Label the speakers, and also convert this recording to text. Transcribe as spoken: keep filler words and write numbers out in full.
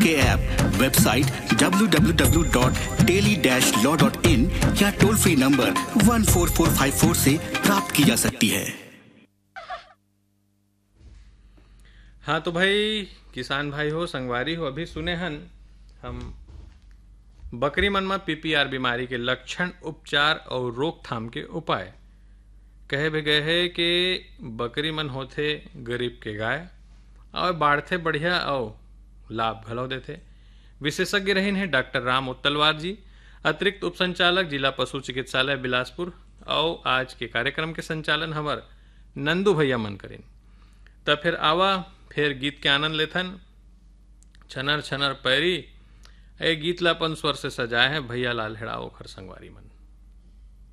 Speaker 1: के app, website W W W dot टेली dash law dot in या toll free number वन फोर फोर five फोर से प्राप्त की जा सकती है।
Speaker 2: हाँ तो भाई किसान भाई हो, संगवारी हो, अभी सुने हन हम बकरी मन में पीपीआर बीमारी के लक्षण, उपचार और रोकथाम के उपाय कहे भी गए है कि बकरी मन होते गरीब के गाय और बाढ़ते बढ़िया और लाभ घलो देते। विशेषज्ञ रहीन है डॉक्टर राम उत्तलवार जी, अतिरिक्त उप संचालक जिला पशु चिकित्सालय बिलासपुर, और आज के कार्यक्रम के संचालन हमार नंदू भैया मन करें। तब फिर आवा फिर गीत के आनंद लेथन। छनर छनर पैरी ए गीत ला अपन स्वर से सजाए हैं भैया लाल हेड़ाओ खर संगवारी मन।